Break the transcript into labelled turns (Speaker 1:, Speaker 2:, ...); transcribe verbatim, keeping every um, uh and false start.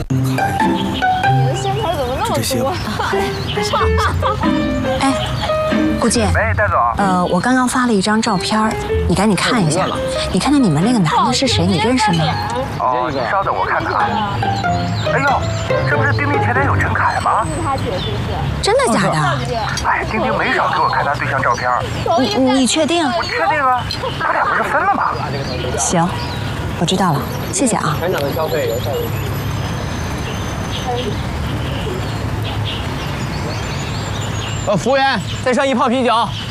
Speaker 1: 你的线条怎么那么多？
Speaker 2: 哎，顾姐。
Speaker 3: 喂，戴总。
Speaker 2: 呃，我刚刚发了一张照片，你赶紧看一下。你看看你们那个男的是谁？你认识吗？
Speaker 3: 哦，你稍等，我看看啊。哎呦，这不是丁丁前男友陈凯吗？
Speaker 1: 是他姐是不是？
Speaker 2: 真的假的？
Speaker 3: 哎，丁丁没少给我看他对象照片。
Speaker 2: 你你确定？
Speaker 3: 我确定啊，他俩不是分了吗？
Speaker 2: 行，我知道了，谢谢啊。
Speaker 4: 船长的消费有效率。呃，服务员，再上一泡啤酒。